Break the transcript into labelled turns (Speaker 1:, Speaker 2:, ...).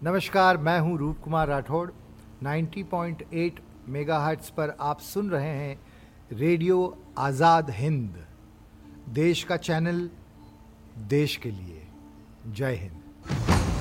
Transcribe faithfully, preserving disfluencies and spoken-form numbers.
Speaker 1: नमस्कार, मैं हूं रूप कुमार राठौड़। नब्बे पॉइंट आठ मेगाहर्ट्ज़ पर आप सुन रहे हैं रेडियो आज़ाद हिंद, देश का चैनल, देश के लिए। जय हिंद।